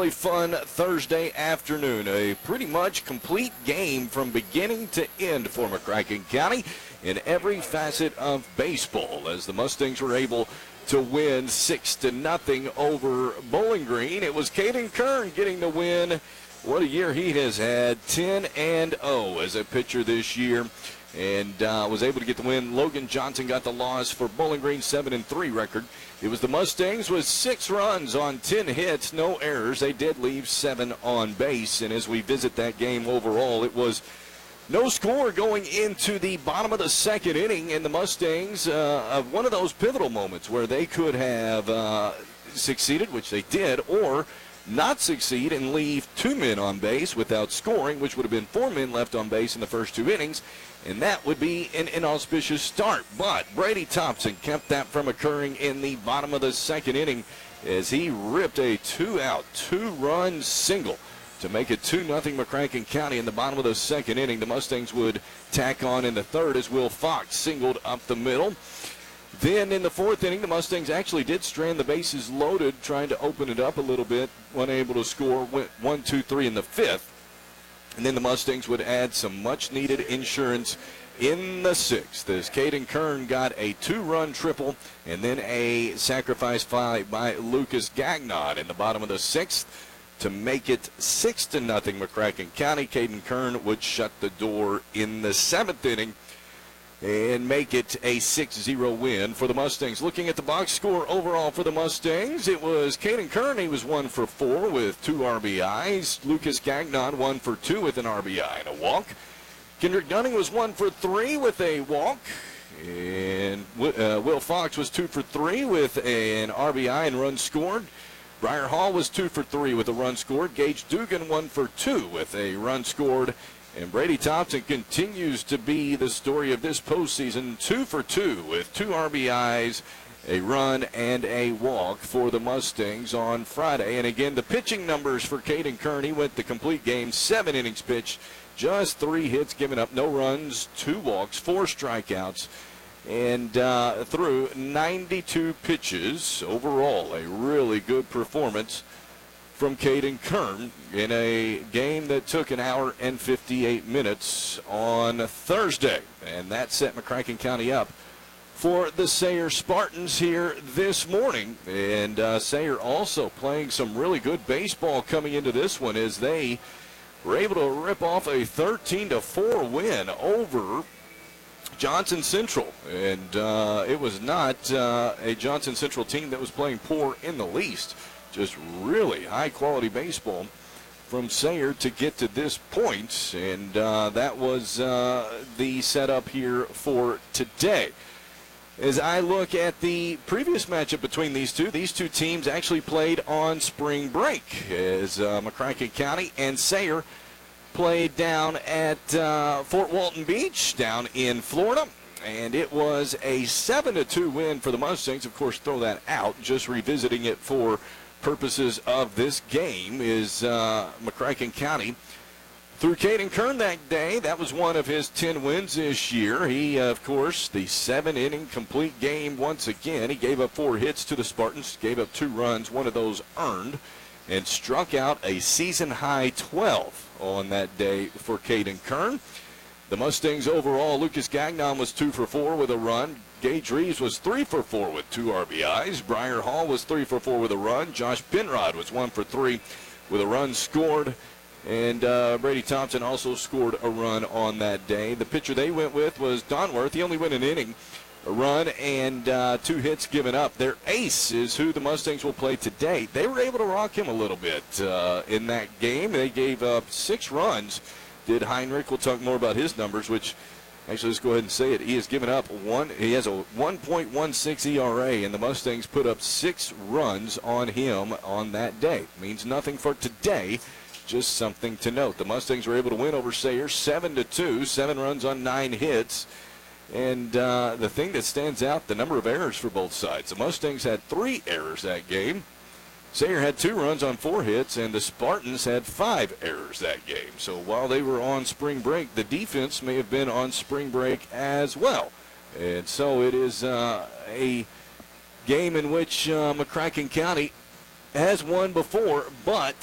really fun Thursday afternoon. A pretty much complete game from beginning to end for McCracken County in every facet of baseball, as the Mustangs were able to win 6-0 over Bowling Green. It was Caden Kern getting the win. What a year he has had, 10-0 as a pitcher this year, and was able to get the win. Logan Johnson got the loss for Bowling Green, 7-3 record. It was the Mustangs with 6 runs on 10 hits, no errors. They did leave 7 on base, and as we visit that game overall, it was no score going into the bottom of the second inning, and the Mustangs of one of those pivotal moments where they could have succeeded, which they did, or not succeed and leave 2 men on base without scoring, which would have been 4 men left on base in the first 2 innings, and that would be an inauspicious start. But Brady Thompson kept that from occurring in the bottom of the second inning as he ripped a 2-out, 2-run single to make it 2-0 McCracken County in the bottom of the second inning. The Mustangs would tack on in the third as Will Fox singled up the middle. Then in the fourth inning, the Mustangs actually did strand the bases loaded, trying to open it up a little bit, unable to score, went 1, 2, 3 in the fifth. And then the Mustangs would add some much-needed insurance in the sixth, as Caden Kern got a 2-run triple and then a sacrifice fly by Lucas Gagnon in the bottom of the sixth to make it 6-0 McCracken County. Caden Kern would shut the door in the seventh inning and make it a 6-0 win for the Mustangs. Looking at the box score overall for the Mustangs, it was Caden Kern. He was 1 for 4 with 2 RBIs. Lucas Gagnon 1 for 2 with an RBI and a walk. Kendrick Dunning was 1 for 3 with a walk. And Will Fox was 2 for 3 with an RBI and run scored. Briar Hall was 2 for 3 with a run scored. Gage Dugan 1 for 2 with a run scored. And Brady Thompson continues to be the story of this postseason, 2 for 2 with 2 RBIs, a run, and a walk for the Mustangs on Friday. And again, the pitching numbers for Caden Kern, he went the complete game, 7 innings pitched, just 3 hits given up, no runs, 2 walks, 4 strikeouts, and threw 92 pitches. Overall, a really good performance from Caden Kern in a game that took an hour and 58 minutes on Thursday. And that set McCracken County up for the Sayre Spartans here this morning. And Sayre also playing some really good baseball coming into this one as they were able to rip off a 13-4 win over Johnson Central. And it was not a Johnson Central team that was playing poor in the least. Just really high-quality baseball from Sayre to get to this point, and that was the setup here for today. As I look at the previous matchup between these two teams actually played on spring break, as McCracken County and Sayre played down at Fort Walton Beach down in Florida. And it was a 7-2 win for the Mustangs. Of course, throw that out, just revisiting it for purposes of this game is McCracken County. Through Caden Kern that day, that was one of his 10 wins this year. He, of course, the 7-inning complete game once again. He gave up 4 hits to the Spartans, gave up 2 runs, one of those earned, and struck out a season-high 12 on that day for Caden Kern. The Mustangs overall, Lucas Gagnon was 2 for 4 with a run. Gage Reeves was 3 for 4 with 2 RBIs. Briar Hall was 3 for 4 with a run. Josh Penrod was 1 for 3 with a run scored. And Brady Thompson also scored a run on that day. The pitcher they went with was Donworth. He only went an inning, a run, and 2 hits given up. Their ace is who the Mustangs will play today. They were able to rock him a little bit in that game. They gave up 6 runs. Did Heinrich. We'll talk more about his numbers, which actually, let's go ahead and say it. He has given up he has a 1.16 ERA, and the Mustangs put up 6 runs on him on that day. Means nothing for today, just something to note. The Mustangs were able to win over Sayre 7-2, 7 runs on 9 hits. And the thing that stands out, the number of errors for both sides. The Mustangs had 3 errors that game. Sayre had 2 runs on 4 hits, and the Spartans had 5 errors that game. So while they were on spring break, the defense may have been on spring break as well. And so it is a game in which McCracken County has won before, but